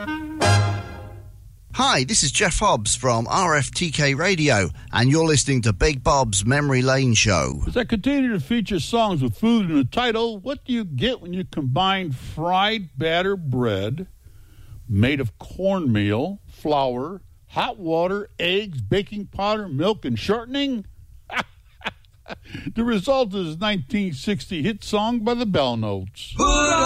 Hi, this is Jeff Hobbs from RFTK Radio, and you're listening to Big Bob's Memory Lane Show. As I continue to feature songs with food in the title, what do you get when you combine fried batter bread made of cornmeal, flour, hot water, eggs, baking powder, milk, and shortening? The result is a 1960 hit song by the Bell Notes.